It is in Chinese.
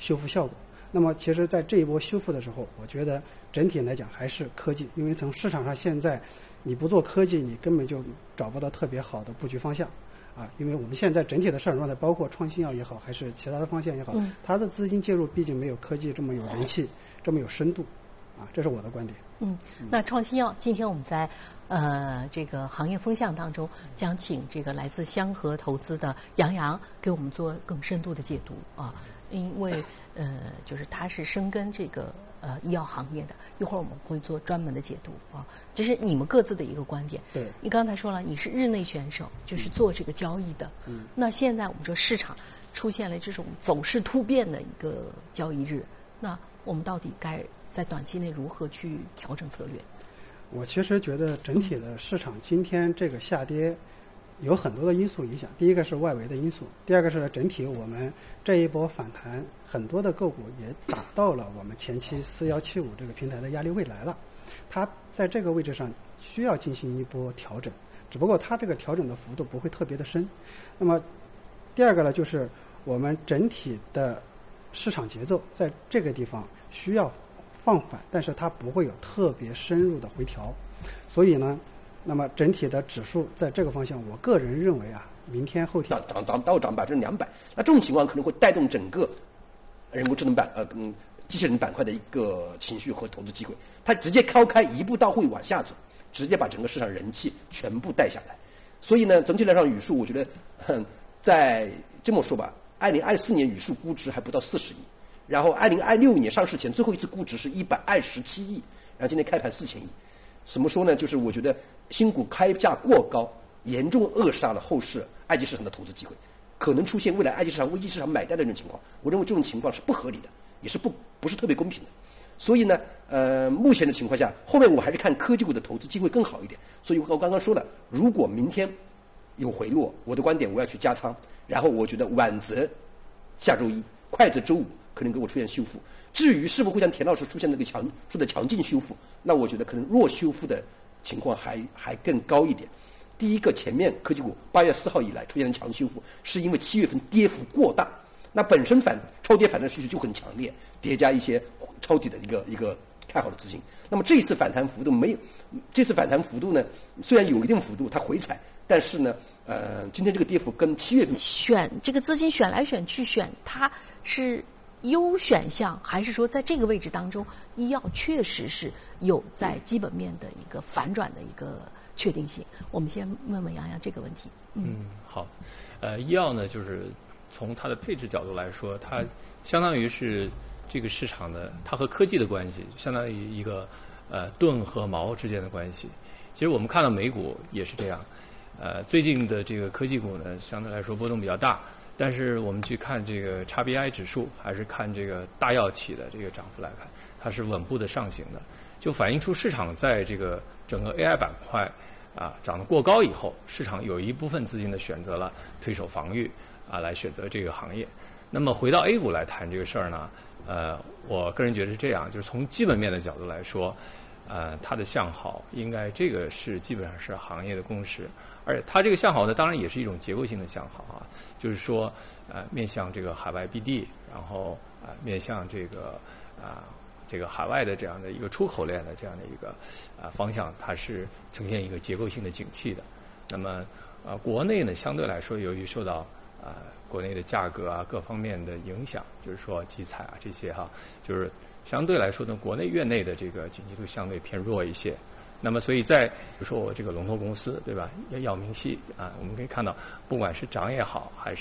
修复效果。那么其实在这一波修复的时候，我觉得整体来讲还是科技，因为从市场上现在你不做科技，你根本就找不到特别好的布局方向啊。因为我们现在整体的市场状态，包括创新药也好，还是其他的方向也好，它的资金介入毕竟没有科技这么有人气，这么有深度啊，这是我的观点。 那创新药，今天我们在这个行业风向当中，将请这个来自香河投资的杨洋给我们做更深度的解读啊，因为就是他是深耕这个医药行业的，一会儿我们会做专门的解读啊，这是你们各自的一个观点。 对， 你刚才说了你是日内选手，就是做这个交易的。那现在我们说市场出现了这种走势突变的一个交易日，那我们到底该在短期内如何去调整策略？ 我其实觉得整体的市场今天这个下跌有很多的因素影响。第一个是外围的因素，第二个是整体我们这一波反弹，很多的个股也打到了我们前期4175这个平台的压力位来了，它在这个位置上需要进行一波调整，只不过它这个调整的幅度不会特别的深。那么第二个呢，就是我们整体的市场节奏在这个地方需要放缓，但是它不会有特别深入的回调，所以呢，那么整体的指数在这个方向，我个人认为啊，明天后天倒涨200%，那这种情况可能会带动整个人工智能机器人板块的一个情绪和投资机会，它直接高开一步到会往下走，直接把整个市场人气全部带下来。所以呢，整体来说，宇树我觉得，在这么说吧，2024年宇树估值还不到40亿。然后2026年上市前最后一次估值是127亿，然后今天开盘4000亿。怎么说呢？就是我觉得新股开价过高，严重扼杀了后市二级市场的投资机会，可能出现未来二级市场危机市场买单的这种情况。我认为这种情况是不合理的，也是不是特别公平的。所以呢，目前的情况下，后面我还是看科技股的投资机会更好一点。所以我刚刚说了，如果明天有回落，我的观点我要去加仓，然后我觉得晚则下周一，快则周五可能给我出现修复。至于是否会像田老师出现那个强劲修复，那我觉得可能弱修复的情况还更高一点。第一个，前面科技股8月4号以来出现了强修复，是因为7月份跌幅过大，那本身超跌反弹需求就很强烈，叠加一些抄底的一个看好的资金。那么这次反弹幅度呢，虽然有一定幅度，它回踩，但是呢，今天这个跌幅跟7月份选这个资金选来选去选，它是优选项，还是说在这个位置当中，医药确实是有在基本面的一个反转的一个确定性？我们先问问杨洋这个问题。 好，医药呢，就是从它的配置角度来说，它相当于是这个市场的，它和科技的关系，相当于一个盾和矛之间的关系。其实我们看到美股也是这样，最近的这个科技股呢，相对来说波动比较大。但是我们去看这个 XBI 指数，还是看这个大药企的这个涨幅来看，它是稳步的上行的，就反映出市场在这个整个 AI 板块涨得过高以后，市场有一部分资金的选择了推手防御来选择这个行业。那么回到 A 股来谈这个事儿呢，我个人觉得是这样，就是从基本面的角度来说，它的向好应该这个是基本上是行业的共识。而且它这个向好呢，当然也是一种结构性的向好啊，就是说，面向这个海外 BD， 然后面向这个海外的这样的一个出口链的这样的一个方向，它是呈现一个结构性的景气的。那么国内呢，相对来说，由于受到国内的价格各方面的影响，就是说集采这些就是相对来说呢，国内院内的这个景气度相对偏弱一些。那么，所以在比如说我这个龙头公司，对吧？药明系我们可以看到，不管是涨也好，还是